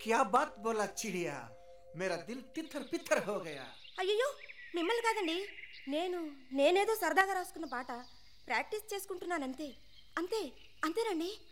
क्या बात बोला चिड़िया, मेरा दिल तिथर पिथर हो गया. అయ్యయ్యో, మిమ్మల్ని కాదండి. నేనేదో సరదాగా రాసుకున్న పాట ప్రాక్టీస్ చేసుకుంటున్నానంతే. అంతేనండి.